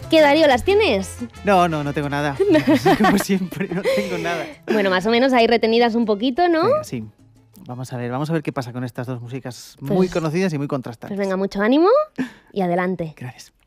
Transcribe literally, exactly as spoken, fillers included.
¿Qué, Darío, las tienes? No, no, no tengo nada. Como siempre, no tengo nada. Bueno, más o menos ahí retenidas un poquito, ¿no? Venga, sí. Vamos a ver, vamos a ver qué pasa con estas dos músicas Pues, muy conocidas y muy contrastantes. Pues venga, mucho ánimo y adelante. Gracias.